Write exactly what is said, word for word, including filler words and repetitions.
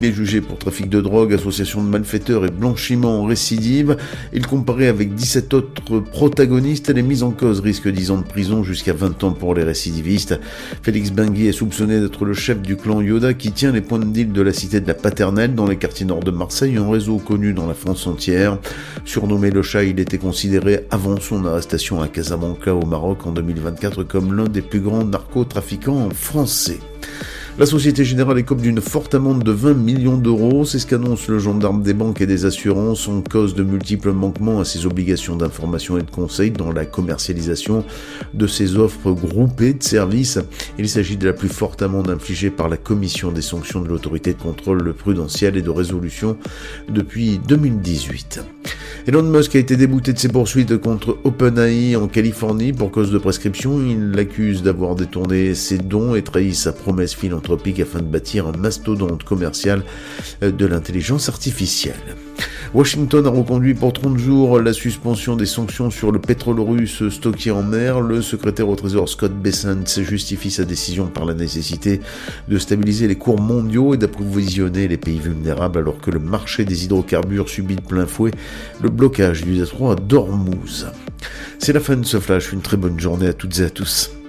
Il est jugé pour trafic de drogue, association de malfaiteurs et blanchiment en récidive. Il comparait avec dix-sept autres protagonistes. Les mises en cause risquent dix ans de prison jusqu'à vingt ans pour les récidivistes. Félix Benguy est soupçonné d'être le chef du clan Yoda qui tient les points de deal de la cité de la Paternelle dans les quartiers nord de Marseille, un réseau connu dans la France entière. Surnommé le chat, il était considéré avant son arrestation à Casablanca au Maroc en deux mille vingt-quatre comme l'un des plus grands narcotrafiquants français. La Société Générale écope d'une forte amende de vingt millions d'euros. C'est ce qu'annonce le gendarme des banques et des assurances en cause de multiples manquements à ses obligations d'information et de conseil dans la commercialisation de ses offres groupées de services. Il s'agit de la plus forte amende infligée par la Commission des sanctions de l'autorité de contrôle prudentiel et de résolution depuis deux mille dix-huit. Elon Musk a été débouté de ses poursuites contre OpenAI en Californie pour cause de prescription. Il l'accuse d'avoir détourné ses dons et trahi sa promesse philanthropique afin de bâtir un mastodonte commercial de l'intelligence artificielle. Washington a reconduit pour trente jours la suspension des sanctions sur le pétrole russe stocké en mer. Le secrétaire au Trésor Scott Bessent justifie sa décision par la nécessité de stabiliser les cours mondiaux et d'approvisionner les pays vulnérables alors que le marché des hydrocarbures subit de plein fouet le blocage du détroit d'Ormuz. C'est la fin de ce flash, une très bonne journée à toutes et à tous.